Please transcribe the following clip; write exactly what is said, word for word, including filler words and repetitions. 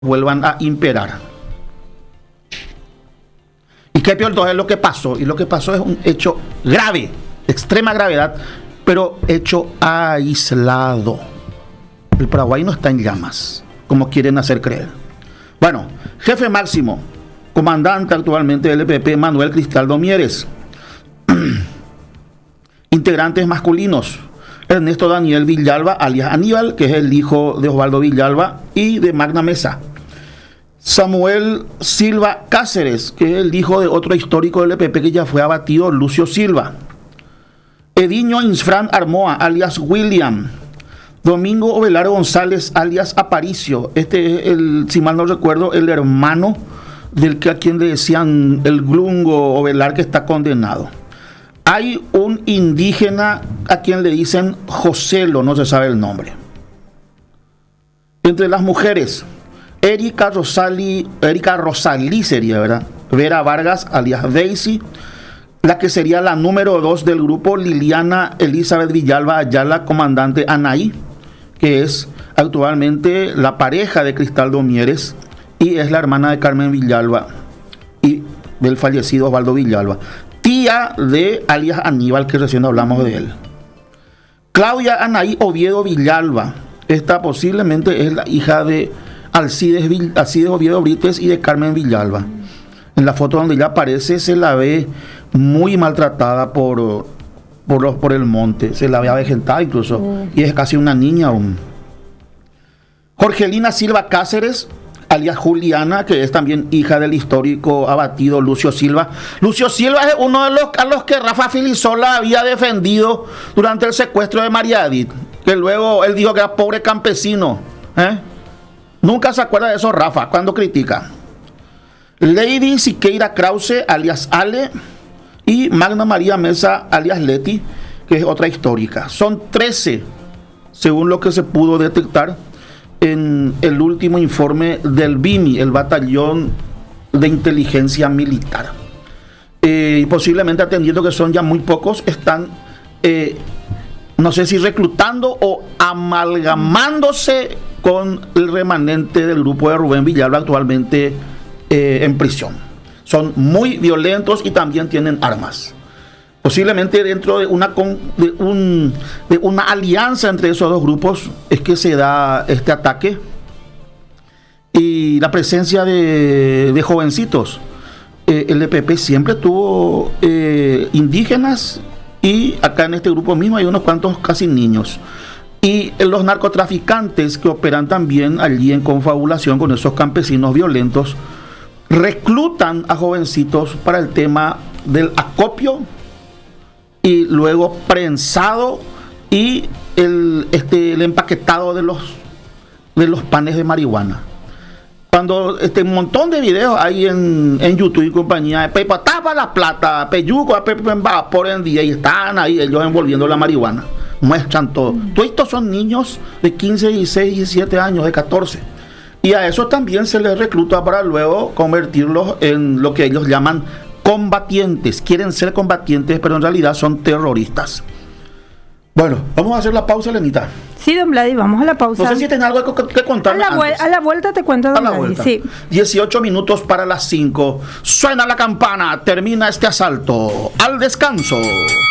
vuelvan a imperar. Y qué peor entonces es lo que pasó, y lo que pasó es un hecho grave, extrema gravedad, pero hecho aislado. El Paraguay no está en llamas, como quieren hacer creer. Bueno, jefe máximo, comandante actualmente del E P P, Manuel Cristaldo Mieres. Integrantes masculinos: Ernesto Daniel Villalba, alias Aníbal, que es el hijo de Osvaldo Villalba y de Magna Mesa. Samuel Silva Cáceres, que es el hijo de otro histórico del E P P que ya fue abatido, Lucio Silva. Ediño Insfrán Armoa, alias William. Domingo Ovelar González, alias Aparicio. Este es, el, si mal no recuerdo, el hermano del que a quien le decían el Glungo Ovelar, que está condenado. Hay un indígena a quien le dicen Joselo, no se sabe el nombre. Entre las mujeres, Erika Rosali, Erika Rosalí sería, ¿verdad? Vera Vargas, alias Daisy. La que sería la número dos del grupo, Liliana Elizabeth Villalba Ayala, comandante Anaí, que es actualmente la pareja de Cristaldo Mieres y es la hermana de Carmen Villalba y del fallecido Osvaldo Villalba. Tía de alias Aníbal, que recién hablamos de él. Claudia Anaí Oviedo Villalba. Esta posiblemente es la hija de Alcides, Alcides Oviedo Brites y de Carmen Villalba. En la foto donde ella aparece se la ve muy maltratada por, por, los, por el monte. Se la ve avejentada incluso. Uh. Y es casi una niña aún. Jorgelina Silva Cáceres, alias Juliana, que es también hija del histórico abatido Lucio Silva. Lucio Silva es uno de los a los que Rafa Filisola había defendido durante el secuestro de María Edith, que luego él dijo que era pobre campesino. ¿Eh? Nunca se acuerda de eso Rafa, cuando critica. Lady Siqueira Krause, alias Ale, y Magna María Mesa, alias Leti, que es otra histórica. Son trece, según lo que se pudo detectar en el último informe del B I M I, el Batallón de Inteligencia Militar. Eh, posiblemente, atendiendo que son ya muy pocos, están, eh, no sé si reclutando o amalgamándose con el remanente del grupo de Rubén Villalba, actualmente eh, en prisión. Son muy violentos y también tienen armas. Posiblemente dentro de una, de, un, de una alianza entre esos dos grupos es que se da este ataque y la presencia de, de jovencitos. Eh, el E P P siempre tuvo eh, indígenas y acá en este grupo mismo hay unos cuantos casi niños. Y los narcotraficantes que operan también allí en confabulación con esos campesinos violentos reclutan a jovencitos para el tema del acopio y luego prensado y el, este, el empaquetado de los, de los panes de marihuana. Cuando este un montón de videos hay en, en YouTube y compañía, Pepa tapa la plata, Peyuco, Pepa por en día, y están ahí ellos envolviendo la marihuana. Muestran todo. Mm. Todos estos son niños de quince, dieciséis, diecisiete años, de catorce. Y a eso también se les recluta para luego convertirlos en lo que ellos llaman combatientes. Quieren ser combatientes, pero en realidad son terroristas. Bueno, vamos a hacer la pausa, Lenita. Sí, don Vladi, vamos a la pausa. No sé si tienen algo que, que contar. A la, vuel- a la vuelta te cuento, don Vladi. Sí. dieciocho minutos para las cinco. Suena la campana. Termina este asalto. Al descanso.